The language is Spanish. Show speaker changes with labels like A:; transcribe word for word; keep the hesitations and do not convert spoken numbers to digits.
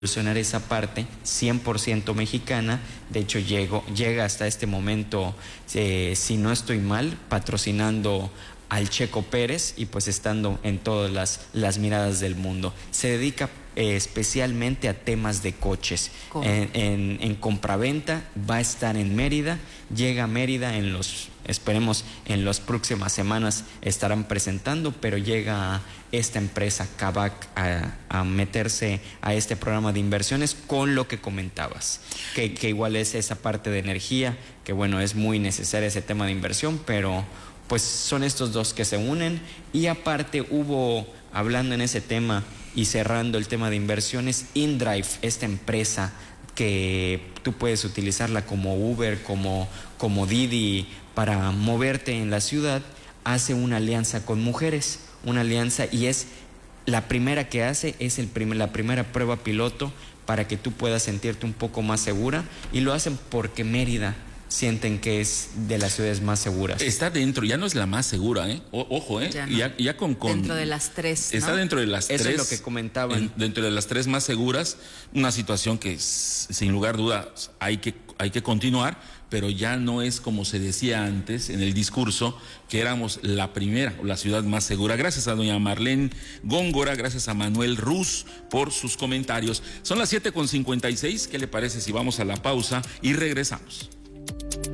A: solucionar esa parte cien por ciento mexicana. De hecho, llego, llega hasta este momento, eh, si no estoy mal, patrocinando al Checo Pérez y pues estando en todas las, las miradas del mundo. Se dedica eh, especialmente a temas de coches. En, en, en compraventa, va a estar en Mérida, llega a Mérida en los, esperemos en las próximas semanas estarán presentando, pero llega esta empresa Kavak a, a meterse a este programa de inversiones con lo que comentabas, que, que igual es esa parte de energía, que bueno, es muy necesaria ese tema de inversión, pero pues son estos dos que se unen. Y aparte hubo, hablando en ese tema y cerrando el tema de inversiones, InDrive, esta empresa que tú puedes utilizarla como Uber, como, como Didi para moverte en la ciudad, hace una alianza con mujeres, una alianza, y es la primera que hace, es el primer, la primera prueba piloto para que tú puedas sentirte un poco más segura, y lo hacen porque Mérida sienten que es de las ciudades más seguras.
B: Está dentro, ya no es la más segura, ¿eh? O, ojo, ¿eh?
C: Ya, no.
B: ya, ya con, con...
C: Dentro de las tres, ¿no?
B: Está dentro de las
A: Eso
B: tres.
A: es lo que comentaban.
B: En, dentro de las tres más seguras, una situación que sin lugar a dudas hay que, hay que continuar, pero ya no es como se decía antes en el discurso, que éramos la primera o la ciudad más segura. Gracias a doña Marlene Góngora, gracias a Manuel Ruz por sus comentarios. Son las siete con cincuenta y seis, ¿qué le parece si vamos a la pausa y regresamos?